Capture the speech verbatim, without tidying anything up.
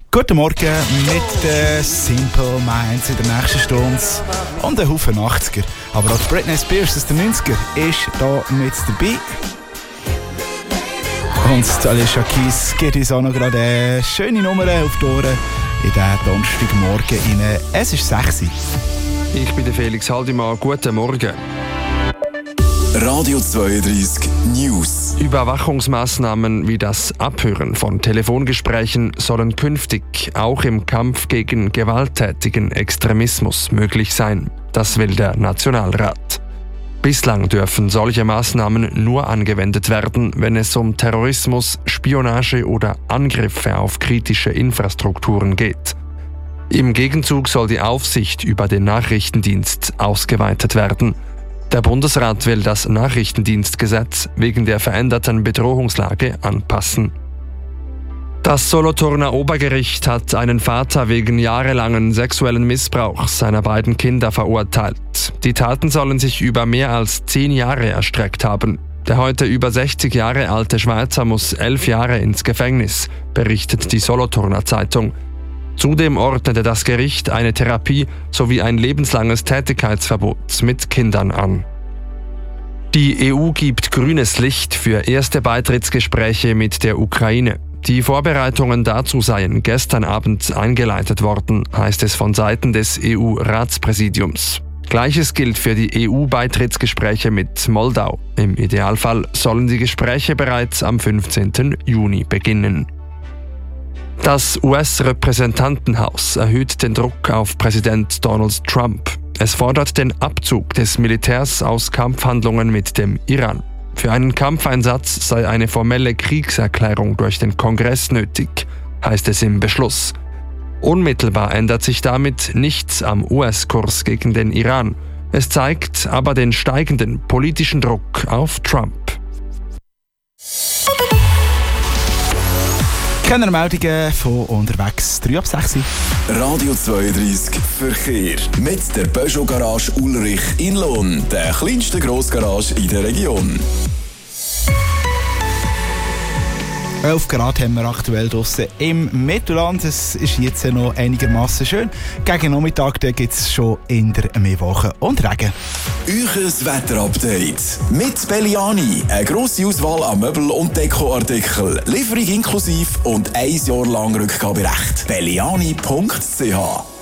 Guten Morgen mit den Simple Minds in der nächsten Stunde und ein Haufen achtziger. Aber auch Britney Spears aus den neunziger ist hier mit dabei. Und Alicia Keys gibt uns auch noch gerade eine schöne Nummer auf die Ohren in diesen Donnerstagmorgen rein. Es ist sechs Uhr. Ich bin der Felix Haldimann. Guten Morgen. Radio zweiunddreißig News. Überwachungsmaßnahmen wie das Abhören von Telefongesprächen sollen künftig auch im Kampf gegen gewalttätigen Extremismus möglich sein. Das will der Nationalrat. Bislang dürfen solche Maßnahmen nur angewendet werden, wenn es um Terrorismus, Spionage oder Angriffe auf kritische Infrastrukturen geht. Im Gegenzug soll die Aufsicht über den Nachrichtendienst ausgeweitet werden. Der Bundesrat will das Nachrichtendienstgesetz wegen der veränderten Bedrohungslage anpassen. Das Solothurner Obergericht hat einen Vater wegen jahrelangen sexuellen Missbrauchs seiner beiden Kinder verurteilt. Die Taten sollen sich über mehr als zehn Jahre erstreckt haben. Der heute über sechzig Jahre alte Schweizer muss elf Jahre ins Gefängnis, berichtet die Solothurner Zeitung. Zudem ordnete das Gericht eine Therapie sowie ein lebenslanges Tätigkeitsverbot mit Kindern an. Die E U gibt grünes Licht für erste Beitrittsgespräche mit der Ukraine. Die Vorbereitungen dazu seien gestern Abend eingeleitet worden, heißt es von Seiten des E U-Ratspräsidiums. Gleiches gilt für die E U-Beitrittsgespräche mit Moldau. Im Idealfall sollen die Gespräche bereits am fünfzehnten Juni beginnen. Das U S-Repräsentantenhaus erhöht den Druck auf Präsident Donald Trump. Es fordert den Abzug des Militärs aus Kampfhandlungen mit dem Iran. Für einen Kampfeinsatz sei eine formelle Kriegserklärung durch den Kongress nötig, heißt es im Beschluss. Unmittelbar ändert sich damit nichts am U S-Kurs gegen den Iran. Es zeigt aber den steigenden politischen Druck auf Trump. Keine Meldungen von unterwegs. drei ab sechs. Radio zweiunddreißig Verkehr. Mit der Peugeot Garage Ulrich in Lohn, der kleinsten Grossgarage in der Region. elf Grad haben wir aktuell draussen im Mittelland. Es ist jetzt noch einigermaßen schön. Gegen Nachmittag gibt es schon in der Meerwoche und Regen. Euches Wetterupdate. Mit Belliani. Eine grosse Auswahl an Möbel- und Dekoartikeln. Lieferung inklusive und ein Jahr lang Rückgaberecht. belliani punkt c h